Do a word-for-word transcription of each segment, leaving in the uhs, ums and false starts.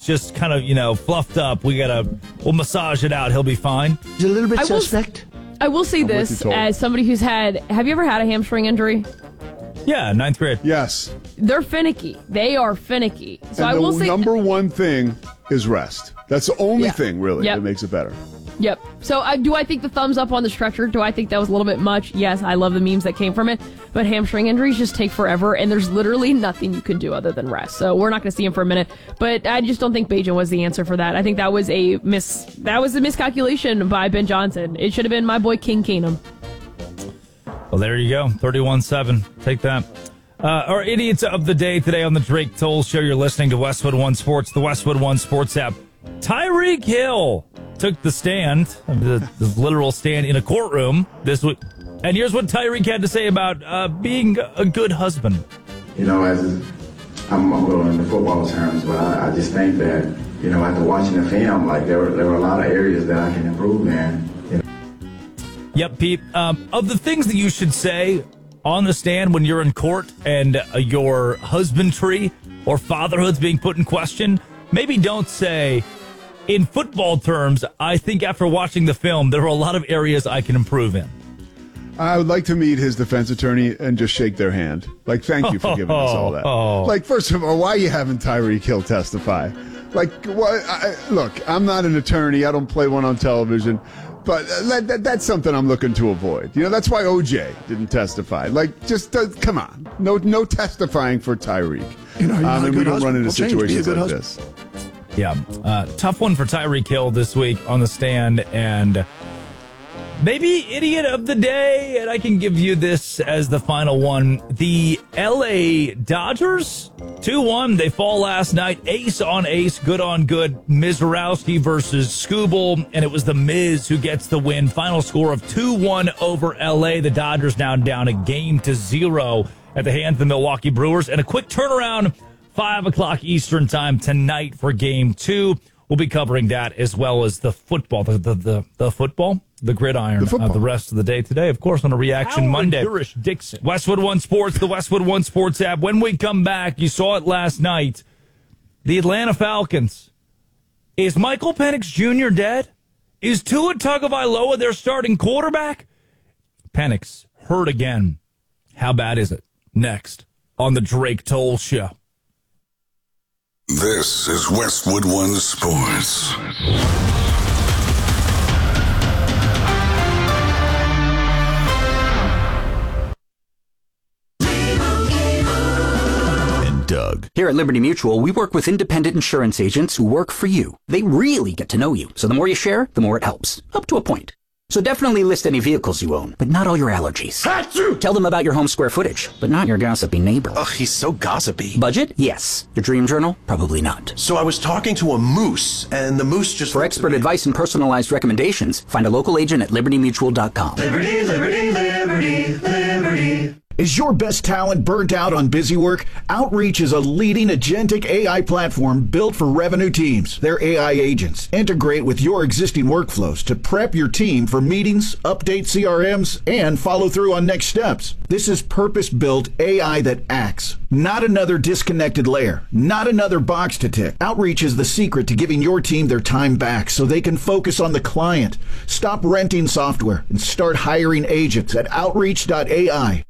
just kind of, you know, fluffed up. We got to, we'll massage it out. He'll be fine. He's a little bit I will, suspect. I will say I'm this as somebody who's had, have you ever had a hamstring injury? Yeah, ninth grade. Yes. They're finicky. They are finicky. So and I will the say number one thing is rest. That's the only Yeah. thing, really, Yep. that makes it better. Yep. So uh, do I think the thumbs up on the stretcher? Do I think that was a little bit much? Yes, I love the memes that came from it. But hamstring injuries just take forever, and there's literally nothing you can do other than rest. So we're not going to see him for a minute. But I just don't think Bajan was the answer for that. I think that was a mis that was a miscalculation by Ben Johnson. It should have been my boy King Keenum. Well, there you go. thirty-one seven. Take that. Uh, our idiots of the day today on the Drake Toll Show. You're listening to Westwood One Sports, the Westwood One Sports app. Tyreek Hill took the stand, the, the literal stand in a courtroom this week. And here's what Tyreek had to say about uh, being a good husband. You know, as I'm well in the football terms, but I, I just think that, you know, after watching the film, like there were there were a lot of areas that I can improve in. You know? Yep, Pete. Um, of the things that you should say on the stand when you're in court and uh, your husbandry or fatherhood's being put in question, maybe don't say, in football terms, I think after watching the film, there are a lot of areas I can improve in. I would like to meet his defense attorney and just shake their hand. Like, thank you for giving us all that. Oh. Like, first of all, why are you having Tyreek Hill testify? Like, what? I, look, I'm not an attorney. I don't play one on television. But that, that, that's something I'm looking to avoid. You know, that's why O J didn't testify. Like, just uh, come on. No no testifying for Tyreek. You know, you're not um, a and good we don't husband. run into We'll change. Be a situations good like husband. this. Yeah, uh, tough one for Tyreek Hill this week on the stand, and maybe idiot of the day, and I can give you this as the final one. The L A Dodgers, two one, they fall last night, ace on ace, good on good, Mizorowski versus Skubal, and it was the Miz who gets the win. Final score of two one over L A. The Dodgers now down a game to zero at the hands of the Milwaukee Brewers, and a quick turnaround, five o'clock Eastern time tonight for game two. We'll be covering that as well as the football, the the, the, the football, the gridiron, the, uh, the rest of the day today, of course, on a Reaction Howard Monday. Durish Dixon. Westwood One Sports, the Westwood One Sports app. When we come back, you saw it last night, the Atlanta Falcons. Is Michael Penix Junior dead? Is Tua Tagovailoa their starting quarterback? Penix hurt again. How bad is it? Next on the Drake Toll Show. This is Westwood One Sports. And Doug. Here at Liberty Mutual, we work with independent insurance agents who work for you. They really get to know you. So the more you share, the more it helps. Up to a point. So definitely list any vehicles you own, but not all your allergies. Achoo! Tell them about your home square footage, but not your gossipy neighbor. Ugh, he's so gossipy. Budget? Yes. Your dream journal? Probably not. So I was talking to a moose, and the moose just... For expert advice and personalized recommendations, find a local agent at liberty mutual dot com. Liberty, liberty, liberty, liberty. Is your best talent burnt out on busy work? Outreach is a leading agentic A I platform built for revenue teams. Their A I agents integrate with your existing workflows to prep your team for meetings, update C R Ms, and follow through on next steps. This is purpose-built A I that acts, not another disconnected layer, not another box to tick. Outreach is the secret to giving your team their time back so they can focus on the client. Stop renting software and start hiring agents at outreach dot A I.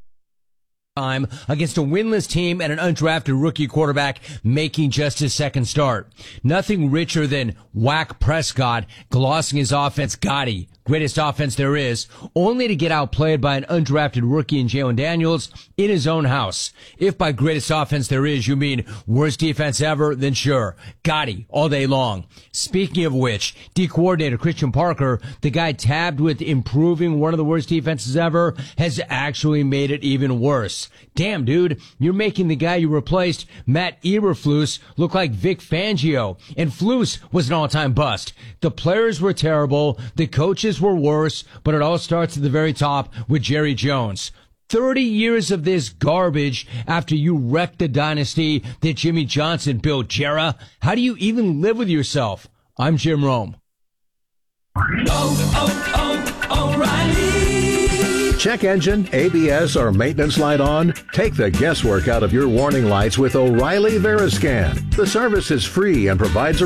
Time against a winless team and an undrafted rookie quarterback making just his second start. Nothing richer than Whack Prescott glossing his offense gaudy. Greatest offense there is, only to get outplayed by an undrafted rookie in Jalen Daniels in his own house. If by greatest offense there is, you mean worst defense ever, then sure, Gotti all day long. Speaking of which, D coordinator Christian Parker, the guy tabbed with improving one of the worst defenses ever, has actually made it even worse. Damn, dude, you're making the guy you replaced, Matt Eberflus, look like Vic Fangio. And Flus was an all-time bust. The players were terrible, the coaches were worse, but it all starts at the very top with Jerry Jones. thirty years of this garbage after you wrecked the dynasty that Jimmy Johnson built, Jera. How do you even live with yourself? I'm Jim Rome. Oh, oh, oh, O'Reilly. Check engine, A B S, or maintenance light on? Take the guesswork out of your warning lights with O'Reilly Veriscan. The service is free and provides a